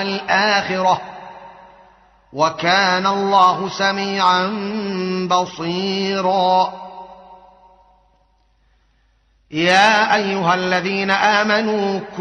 الآخرة وكان الله سميعا بصيرا. يا أيها الذين آمنوا